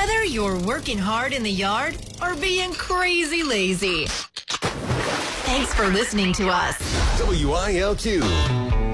Whether you're working hard in the yard or being crazy lazy. Thanks for listening to us. WILQ.